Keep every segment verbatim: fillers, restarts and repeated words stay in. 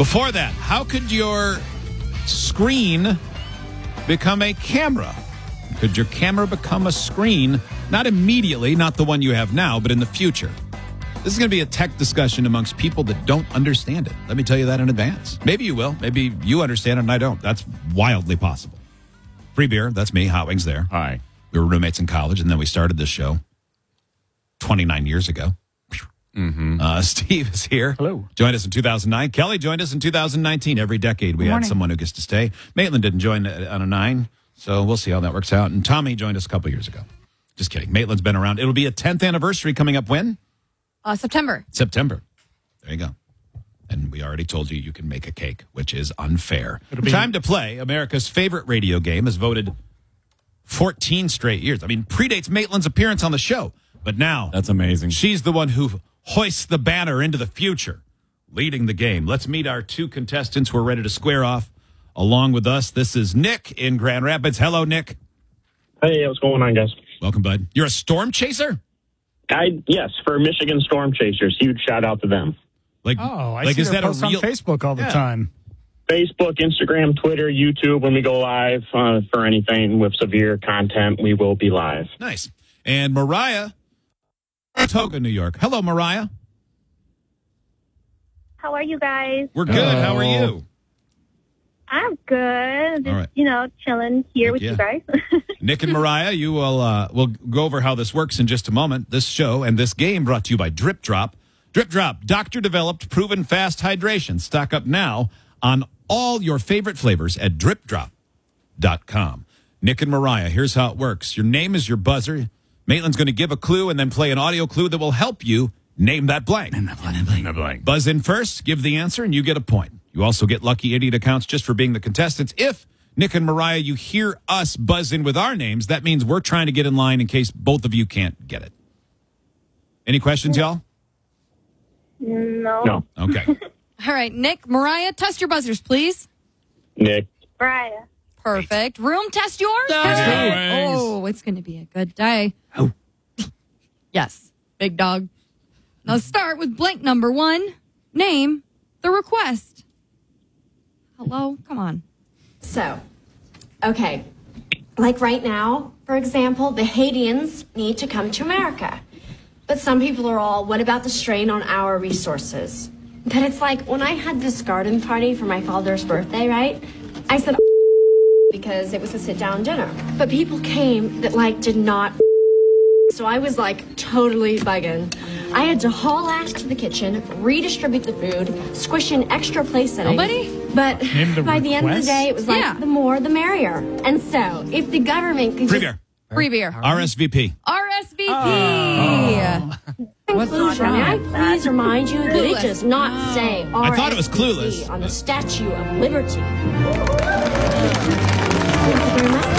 Before that, how could your screen become a camera? Could your camera become a screen? Not immediately, not the one you have now, but in the future. This is going to be a tech discussion amongst people that don't understand it. Let me tell you that in advance. Maybe you will. Maybe you understand it and I don't. That's wildly possible. Free beer. That's me. Hot Wings there. Hi. We were roommates in college, and then we started this show twenty-nine years ago. Mm-hmm. Uh, Steve is here. Hello. Joined us in two thousand nine. Kelly joined us in two thousand nineteen. Every decade we Good had morning. someone who gets to stay. Maitland didn't join on a nine, so we'll see how that works out. And Tommy joined us a couple years ago. Just kidding. Maitland's been around. It'll be a tenth anniversary coming up when? Uh, September. September. There you go. And we already told you you can make a cake, which is unfair. It'll be- Time to play. America's favorite radio game has voted fourteen straight years. I mean, predates Maitland's appearance on the show. But now That's amazing. she's the one who hoists the banner into the future, leading the game. Let's meet our two contestants who are ready to square off along with us. This is Nick in Grand Rapids. Hello, Nick. Hey, what's going on, guys? Welcome, bud. You're a storm chaser? I yes, for Michigan Storm Chasers, huge shout out to them. Like, Oh, I like see is their that a posts real on Facebook all the Yeah. time. Facebook, Instagram, Twitter, YouTube. When we go live uh, for anything with severe content, we will be live. Nice. And Mariah, Toga, New York. Hello, Mariah. How are you guys? We're good. How are Hello. you? I'm good. Just, All right. you know, chilling here Heck with yeah. you guys. Nick and Mariah, you will uh, we'll go over how this works in just a moment. This show and this game brought to you by Drip Drop. Drip Drop, doctor-developed, proven fast hydration. Stock up now on all your favorite flavors at drip drop dot com. Nick and Mariah, here's how it works. Your name is your buzzer. Maitland's going to give a clue and then play an audio clue that will help you name that blank. blank. Buzz in first, give the answer, and you get a point. You also get lucky idiot accounts just for being the contestants. If, Nick and Mariah, you hear us buzz in with our names, that means we're trying to get in line in case both of you can't get it. Any questions, y'all? no. No, Okay. All right, Nick, Mariah, test your buzzers, please. Nick. Mariah. Perfect. Room, test yours. Nice. Oh, it's going to be a good day. Oh. Yes, big dog. Now start with blank number one. Name the request. Hello? Come on. So, okay. Like right now, for example, the Haitians need to come to America. But some people are all, what about the strain on our resources? But it's like when I had this garden party for my father's birthday, right? I said because it was a sit down dinner. But people came that like did not. So I was like totally bugging. I had to haul ass to the kitchen, redistribute the food, squish in extra place settings. Nobody? But Name the by the end of the request? day, it was like Yeah. the more the merrier. And so if the government could Free just beer. Free beer. R S V P. R S V P. Oh. conclusion, may I please remind you that it Clueless. does not say R S V P I thought it was Clueless. on the Statue of Liberty. Thank you very much.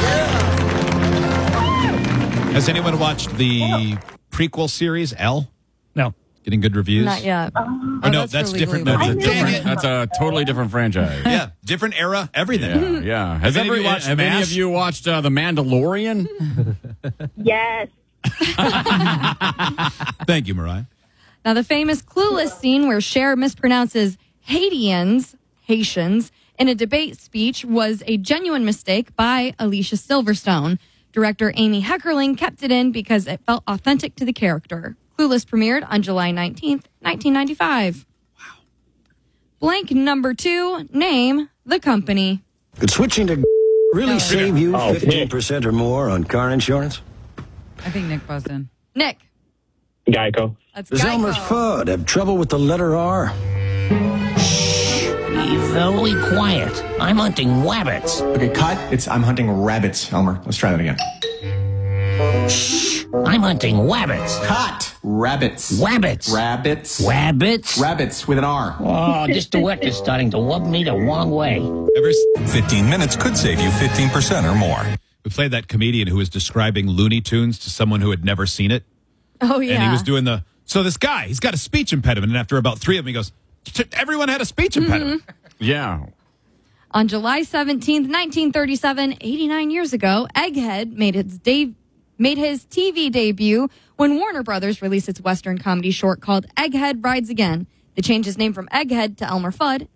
Has anyone watched the prequel series, L? No. Getting good reviews? Not yet. Or no, that's different. No, I that's knew different. it. That's a totally different franchise. Yeah, different era, everything. Yeah, yeah. Has Have any of ever, you watched have any MASH? of you watched uh, The Mandalorian? Yes. Thank you, Mariah. Now, the famous Clueless scene where Cher mispronounces Haitians, Haitians, in a debate speech was a genuine mistake by Alicia Silverstone. Director Amy Heckerling kept it in because it felt authentic to the character. Clueless premiered on July nineteenth, nineteen ninety-five. Wow. Blank number two, name the company. Could switching to really save you Oh, fifteen percent or more on car insurance? I think Nick buzzed in. Nick, Geico. that's Does Elmer's Geico. Fudd have trouble with the letter R? Be very quiet. I'm hunting wabbits. Okay, cut. It's I'm hunting rabbits, Elmer. Let's try that again. I'm hunting wabbits. Cut. Rabbits. Wabbits. Rabbits. Wabbits? Rabbits with an R. Oh, this duet is starting to rub me the wrong way. Ever s- fifteen minutes could save you fifteen percent or more. we played that comedian who was describing Looney Tunes to someone who had never seen it. Oh, yeah. And he was doing the, so this guy, he's got a speech impediment. And after about three of them, he goes, "T- everyone had a speech impediment. Yeah. On July seventeenth, nineteen thirty-seven, eighty-nine years ago, Egghead made its de- made his T V debut when Warner Brothers released its Western comedy short called Egghead Rides Again. They changed his name from Egghead to Elmer Fudd